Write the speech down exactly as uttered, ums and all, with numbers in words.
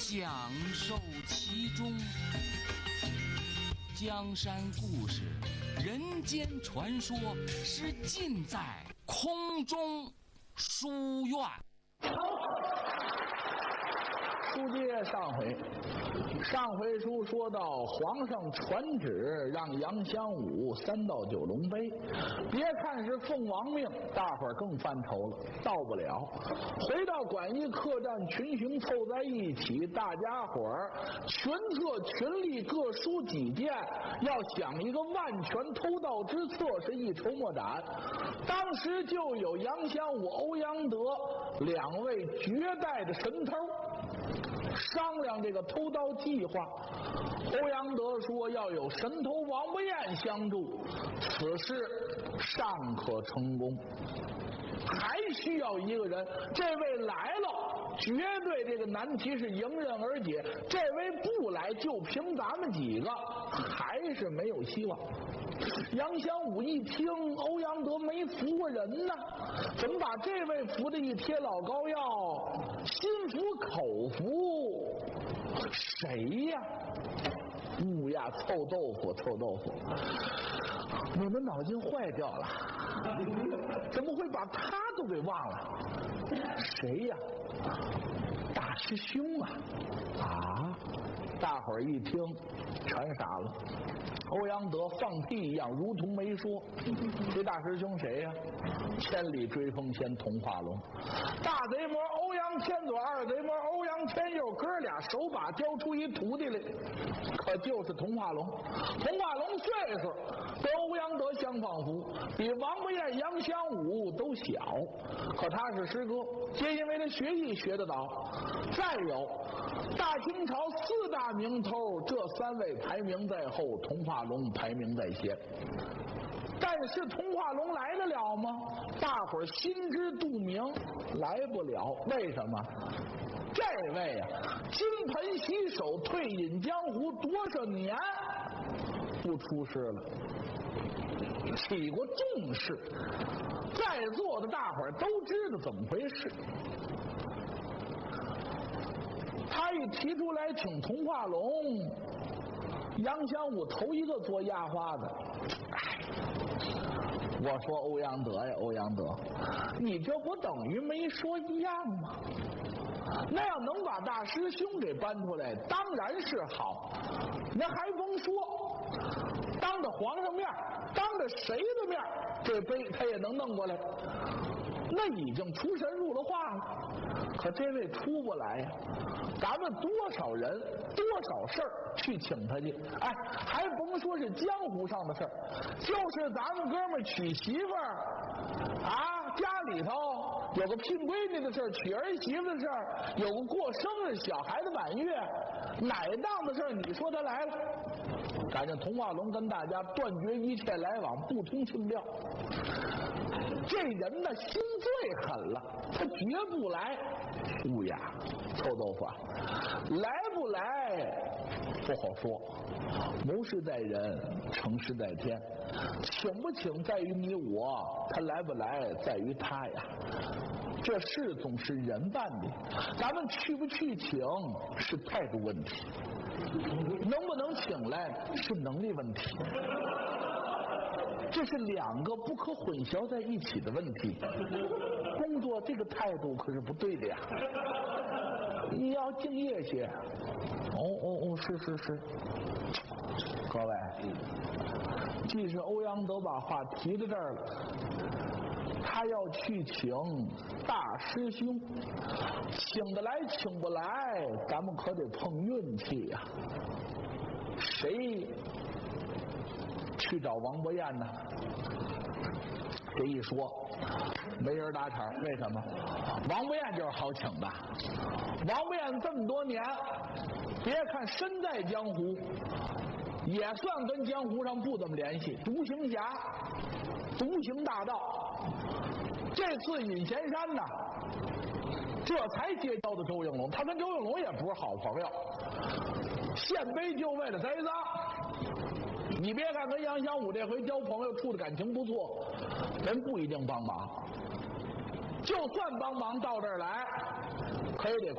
享受其中。江山故事、人间传说是尽在空中书院。 书接上回，上回书说到皇上传旨让杨香武三到九龙杯，别看是奉王命，大伙儿更犯愁了，到不了。回到馆驿客栈，群雄凑在一起，大家伙儿群策群力，各抒己见，要想一个万全偷盗之策，是一筹莫展。当时就有杨香武、欧阳德两位绝代的神偷商量这个偷盗计划。欧阳德说要有神偷王不厌相助，此事尚可成功，还需要一个人。这位来了，绝对这个难题是迎刃而解；这位不来，就凭咱们几个，还是没有希望。杨香武一听欧阳德没服过人呢，怎么把这位服的一贴老膏药，心服口服？谁呀？乌鸦凑豆腐，凑豆腐！你们脑筋坏掉了，怎么会把他都给忘了？谁呀？大师兄啊！啊！大伙儿一听，全傻了。欧阳德放屁一样，如同没说。这大师兄谁呀？千里追风先童话龙，大贼魔欧阳天左，二贼魔欧阳天右，哥俩手把教出一徒弟来，可就是童话龙。童话龙岁数跟欧阳德相仿佛，比王不厌、杨香武都小，可他是师哥，皆因为他学艺学得早。再有大清朝四大名头，这三位排名在后，童话龙排名在先。但是童话龙来得了吗？大伙儿心知肚明，来不了。为什么？这位啊，金盆洗手，退隐江湖多少年，不出师了，起过重事，在座的大伙儿都知道怎么回事。他一提出来请童话龙，杨香武头一个做压花的。我说欧阳德呀，欧阳德，你这不等于没说一样吗？那要能把大师兄给搬出来，当然是好。那还甭说，当着皇上面，当着谁的面，这杯他也能弄过来。那已经出神入了化了，可这位出不来呀。咱们多少人多少事儿去请他去，哎，还甭说是江湖上的事儿，就是咱们哥们娶媳妇儿啊，家里头有个聘闺女的事儿，娶儿媳妇的事儿，有个过生日小孩的满月，哪档的事儿你说他来了，赶上童话龙跟大家断绝一切来往，不通情调。这人呢心最狠了，他绝不来。乌鸦臭豆腐啊，来不来不好说，谋事在人，成事在天，请不请在于你我，他来不来在于他呀。这事总是人办的，咱们去不去请是态度问题，能不能请来是能力问题，这是两个不可混淆在一起的问题。工作这个态度可是不对的呀，你要敬业些。哦哦哦，是是是。各位，既是欧阳德把话提到这儿了，他要去请大师兄，请得来请不来，咱们可得碰运气呀。谁去找王伯彦呢？这一说没人搭茬，为什么？王伯彦就是好请的。王伯彦这么多年，别看身在江湖，也算跟江湖上不怎么联系，独行侠，独行大盗。这次隐贤山呢，这才结交的周应龙，他跟周应龙也不是好朋友，献杯就为了栽赃。你别看跟杨香武这回交朋友处的感情不错，人不一定帮忙，就算帮忙到这儿来，可也得